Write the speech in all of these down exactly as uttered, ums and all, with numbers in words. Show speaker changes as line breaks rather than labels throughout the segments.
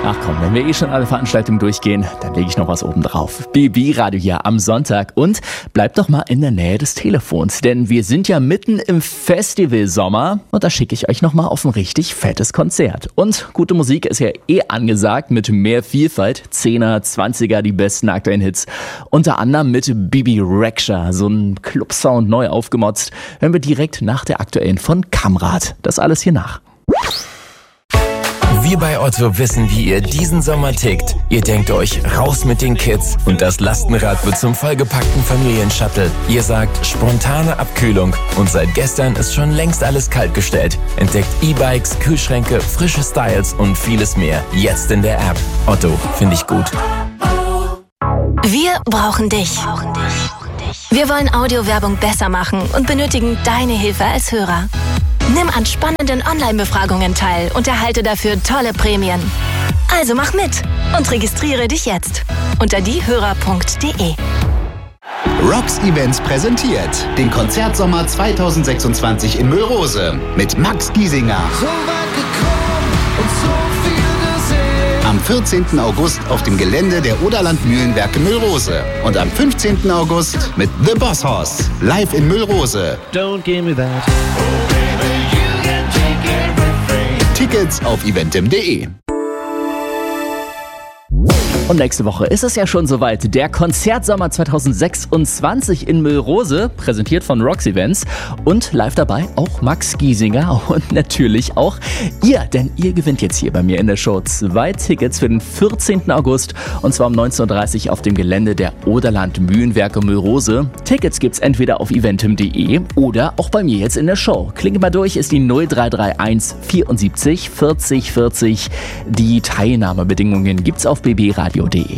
Ach komm, wenn wir eh schon alle Veranstaltungen durchgehen, dann lege ich noch was oben drauf. B B-Radio hier am Sonntag und bleibt doch mal in der Nähe des Telefons, denn wir sind ja mitten im Festivalsommer und da schicke ich euch noch mal auf ein richtig fettes Konzert. Und gute Musik ist ja eh angesagt mit mehr Vielfalt, Zehner, Zwanziger, die besten aktuellen Hits. Unter anderem mit Bibi Rexha, so ein Clubsound neu aufgemotzt, hören wir direkt nach der aktuellen von Kamrat. Das alles hier nach.
Wir bei Otto wissen, wie ihr diesen Sommer tickt. Ihr denkt euch, raus mit den Kids und das Lastenrad wird zum vollgepackten Familienshuttle. Ihr sagt, spontane Abkühlung und seit gestern ist schon längst alles kaltgestellt. Entdeckt E-Bikes, Kühlschränke, frische Styles und vieles mehr. Jetzt in der App. Otto, finde ich gut.
Wir brauchen dich. Wir wollen Audiowerbung besser machen und benötigen deine Hilfe als Hörer. Nimm an spannenden Online-Befragungen teil und erhalte dafür tolle Prämien. Also mach mit und registriere dich jetzt unter diehörer punkt de.
Rocks Events präsentiert den Konzertsommer zweitausendsechsundzwanzig in Müllrose mit Max Giesinger.
So weit gekommen und so viel gesehen.
Am vierzehnten August auf dem Gelände der Oderland Mühlenwerke Müllrose und am fünfzehnten August mit The Boss Hoss live in Müllrose.
Don't give me that.
Tickets auf eventim punkt de.
Und nächste Woche ist es ja schon soweit. Der Konzertsommer zweitausendsechsundzwanzig in Müllrose, präsentiert von Rocks Events. Und live dabei auch Max Giesinger und natürlich auch ihr. Denn ihr gewinnt jetzt hier bei mir in der Show zwei Tickets für den vierzehnten August. Und zwar um neunzehn Uhr dreißig auf dem Gelände der Oderland Mühlenwerke Müllrose. Tickets gibt's entweder auf eventim punkt de oder auch bei mir jetzt in der Show. Klinge mal durch, ist die null drei drei eins vierundsiebzig vierzig vierzig. Die Teilnahmebedingungen gibt's auf b b radio punkt de.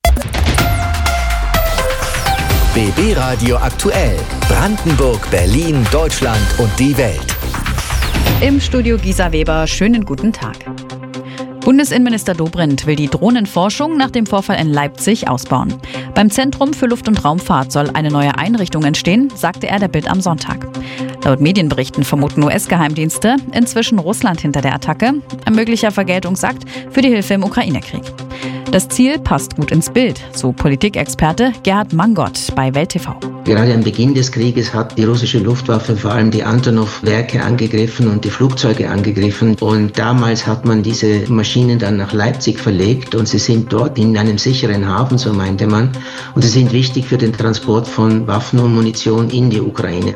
B B Radio aktuell. Brandenburg, Berlin, Deutschland und die Welt.
Im Studio Gisa Weber, schönen guten Tag. Bundesinnenminister Dobrindt will die Drohnenforschung nach dem Vorfall in Leipzig ausbauen. Beim Zentrum für Luft- und Raumfahrt soll eine neue Einrichtung entstehen, sagte er der Bild am Sonntag. Laut Medienberichten vermuten U S-Geheimdienste inzwischen Russland hinter der Attacke. Ein möglicher Vergeltungsakt für die Hilfe im Ukraine-Krieg. Das Ziel passt gut ins Bild, so Politikexperte Gerhard Mangott bei Welt T V.
Gerade am Beginn des Krieges hat die russische Luftwaffe vor allem die Antonov-Werke angegriffen und die Flugzeuge angegriffen. Und damals hat man diese Maschinen dann nach Leipzig verlegt und sie sind dort in einem sicheren Hafen, so meinte man. Und sie sind wichtig für den Transport von Waffen und Munition in die Ukraine.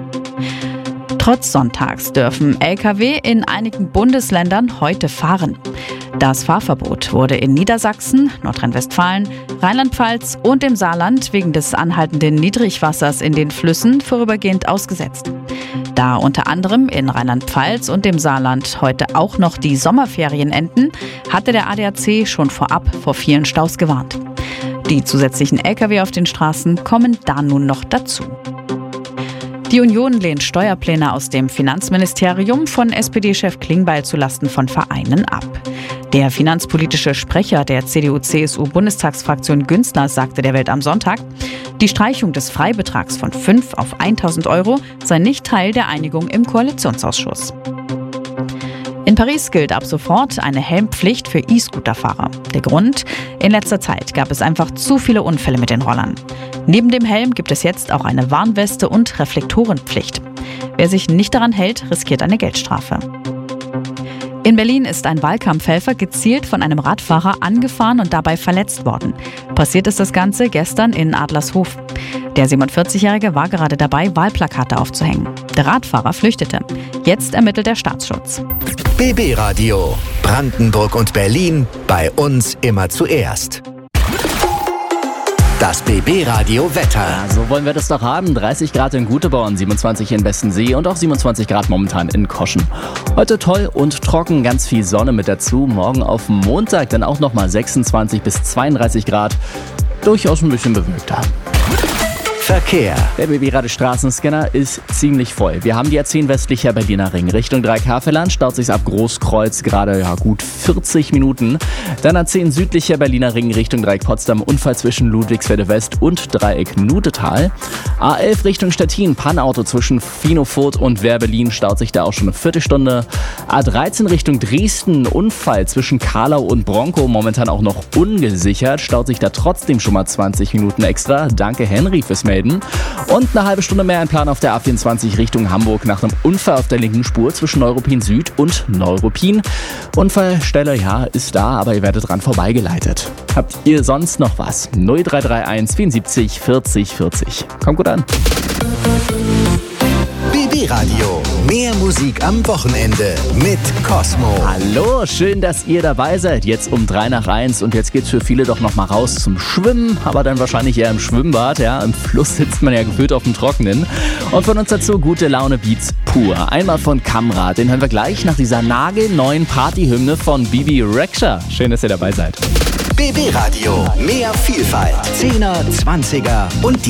Trotz Sonntags dürfen L K W in einigen Bundesländern heute fahren. Das Fahrverbot wurde in Niedersachsen, Nordrhein-Westfalen, Rheinland-Pfalz und im Saarland wegen des anhaltenden Niedrigwassers in den Flüssen vorübergehend ausgesetzt. Da unter anderem in Rheinland-Pfalz und dem Saarland heute auch noch die Sommerferien enden, hatte der A D A C schon vorab vor vielen Staus gewarnt. Die zusätzlichen L K W auf den Straßen kommen da nun noch dazu. Die Union lehnt Steuerpläne aus dem Finanzministerium von S P D-Chef Klingbeil zulasten von Vereinen ab. Der finanzpolitische Sprecher der C D U C S U-Bundestagsfraktion Günzler sagte der Welt am Sonntag, die Streichung des Freibetrags von fünf auf tausend Euro sei nicht Teil der Einigung im Koalitionsausschuss. In Paris gilt ab sofort eine Helmpflicht für E-Scooter-Fahrer. Der Grund? In letzter Zeit gab es einfach zu viele Unfälle mit den Rollern. Neben dem Helm gibt es jetzt auch eine Warnweste und Reflektorenpflicht. Wer sich nicht daran hält, riskiert eine Geldstrafe. In Berlin ist ein Wahlkampfhelfer gezielt von einem Radfahrer angefahren und dabei verletzt worden. Passiert ist das Ganze gestern in Adlershof. Der siebenundvierzigjährige war gerade dabei, Wahlplakate aufzuhängen. Der Radfahrer flüchtete. Jetzt ermittelt der Staatsschutz.
B B Radio. Brandenburg und Berlin. Bei uns immer zuerst. Das B B Radio Wetter.
Ja, so wollen wir das doch haben. dreißig Grad in Guteborn, siebenundzwanzig in Bestensee und auch siebenundzwanzig Grad momentan in Koschen. Heute toll und trocken, ganz viel Sonne mit dazu. Morgen auf Montag dann auch nochmal sechsundzwanzig bis zweiunddreißig Grad. Durchaus ein bisschen bewölkter.
Verkehr.
Der B B-Radio Straßenscanner ist ziemlich voll. Wir haben die A zehn westlicher Berliner Ring Richtung Dreikafelland, staut sich ab Großkreuz gerade ja, gut vierzig Minuten. Dann A zehn südlicher Berliner Ring Richtung Dreieck Potsdam, Unfall zwischen Ludwigsfelde West und Dreieck Nudetal. A elf Richtung Stettin, Pannauto zwischen Finofurt und Wehr-Berlin, staut sich da auch schon eine Viertelstunde. A dreizehn Richtung Dresden, Unfall zwischen Karlau und Bronco, momentan auch noch ungesichert, staut sich da trotzdem schon mal zwanzig Minuten extra. Danke Henry fürs Melden. Und eine halbe Stunde mehr ein Plan auf der A vierundzwanzig Richtung Hamburg nach einem Unfall auf der linken Spur zwischen Neuruppin Süd und Neuruppin. Unfallstelle, ja, ist da, aber ihr werdet dran vorbeigeleitet. Habt ihr sonst noch was? null drei drei eins vierundsiebzig vierzig vierzig. Kommt gut an.
B B-Radio. Mehr Musik am Wochenende mit Cosmo.
Hallo, schön, dass ihr dabei seid. Jetzt um drei nach eins und jetzt geht's für viele doch noch mal raus zum Schwimmen, aber dann wahrscheinlich eher im Schwimmbad. Ja, im Fluss sitzt man ja gefühlt auf dem Trockenen. Und von uns dazu gute Laune Beats pur. Einmal von Kamrad, den hören wir gleich nach dieser nagelneuen Partyhymne von Bibi Rexha. Schön, dass ihr dabei seid.
B B-Radio. Mehr Vielfalt. Zehner, Zwanziger und die